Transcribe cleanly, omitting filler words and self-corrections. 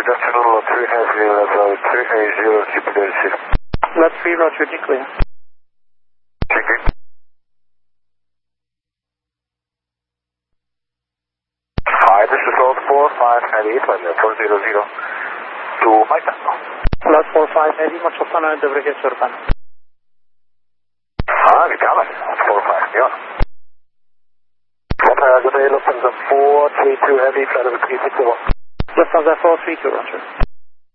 just a little 3 heavy, level 380, keep it as Left 3, roger, G clear. Check it. Hi, this is Load 45 Heavy, Thunder 400 to my tango. Load 45 Heavy, Moczopana, dobry wieczór pan. Witamy, 45, ja. Good day, Lufthansa 432 Heavy, flight of 361. Lufthansa 432, roger.